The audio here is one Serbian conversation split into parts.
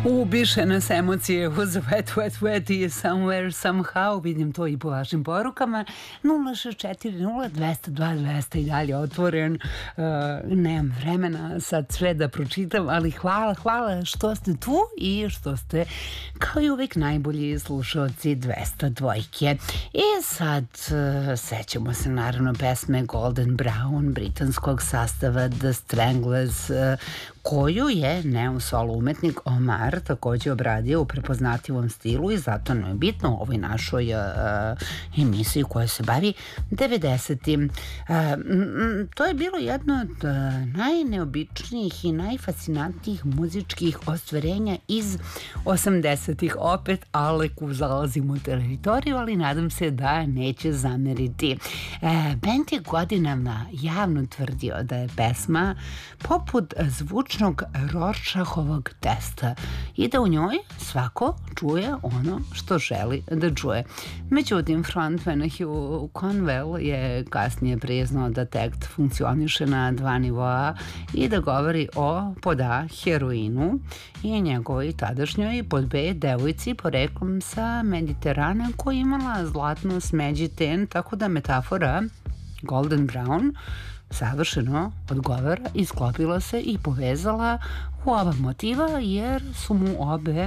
Ubiše nas emocije uz Wet, Wet, Wet i Somewhere, Somehow. Vidim to i po vašim porukama. 064 02 200 i dalje otvoren. Nemam vremena sad sve da pročitam, ali hvala što ste tu i što ste kao i uvek najbolji slušalci 202. I sad sećamo se naravno pesme Golden Brown, britanskog sastava The Stranglers, koju je neo-solo umetnik Omar takođe obradio u prepoznatljivom stilu i zato nam je bitno u ovoj našoj emisiji koja se bavi 90-im. To je bilo jedno od najneobičnijih i najfascinantnijih muzičkih ostvarenja iz 80-ih. Opet Aleku zalazimo u teritoriju, ali nadam se da neće zameriti. Bend je godinama javno tvrdio da je pesma poput zvučnog Rorschachovog testa i da u njoj svako čuje ono što želi da čuje. Međutim, frontman Hugh Conwell je kasnije priznao da tekst funkcioniše na dva nivoa i da govori o pod A heroinu i njegovoj tadašnjoj pod B devojci poreklom sa Mediterana koja je imala zlatno smeđi ten, tako da metafora Golden Brown savršeno odgovara i sklopila se i povezala u oba motiva jer su mu obe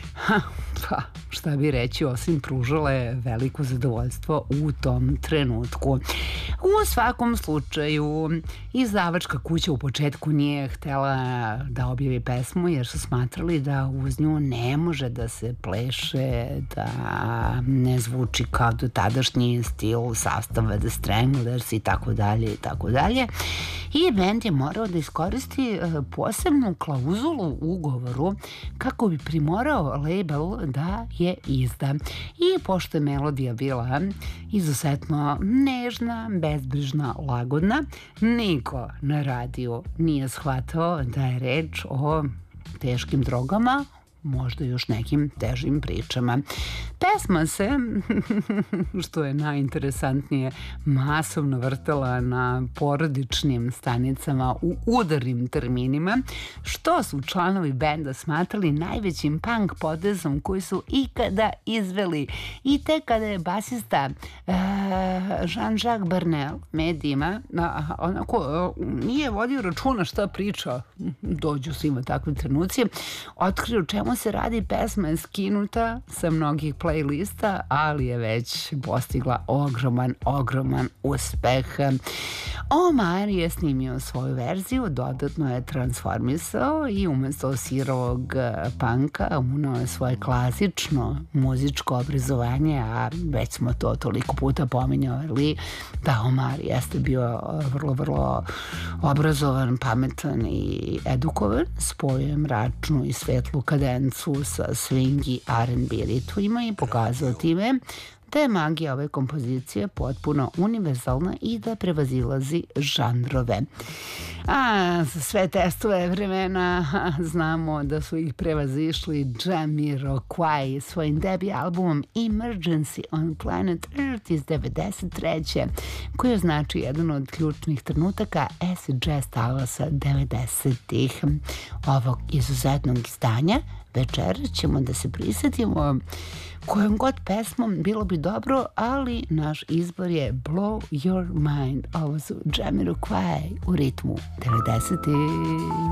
šta bi reći, osim pružale veliko zadovoljstvo u tom trenutku. U svakom slučaju, izdavačka kuća u početku nije htela da objavi pesmu jer su smatrali da uz nju ne može da se pleše, da ne zvuči kao do tadašnji stil sastava The Stranglers i tako dalje i tako dalje. I bend je morao da iskoristi posebnu klauzulu u ugovoru kako bi primorao label da je izda. I pošto je melodija bila izuzetno nežna, bezbrižna, lagodna, niko na radiju nije shvatao da je reč o teškim drogama, možda još nekim težim pričama. Pesma se, što je najinteresantnije, masovno vrtela na porodičnim stanicama u udarnim terminima, što su članovi benda smatrali najvećim punk potezom koji su ikada izveli. I tek kada je basista Jean-Jacques Barnel medijima onako nije vodio računa šta priča, dođu svima takvi trenuci, otkrio čemu se radi, pesma je skinuta sa mnogih playlista, ali je već postigla ogroman uspeh. Omar je snimio svoju verziju, dodatno je transformisao i umesto sirovog punka unao je svoje klasično muzičko obrazovanje, a već smo to toliko puta pominjali da Omar jeste bio vrlo obrazovan, pametan i edukovan, spojio mračnu i svetlu kadencu sa swing i R&B ritmima i pokazao time da je magija ove kompozicije potpuno univerzalna i da prevazilazi žanrove. A za sve testove vremena znamo da su ih prevazišli Jamiroquai svojim debi albumom Emergency on Planet Earth iz 93. koji znači jedan od ključnih trenutaka acid jazz talasa 90-ih. Ovog izuzetnog izdanja večer ćemo da se prisetimo kojom god pesmom bilo bi dobro, ali naš izbor je Blow Your Mind. Ovo su Jamiroquai u ritmu 90-ih.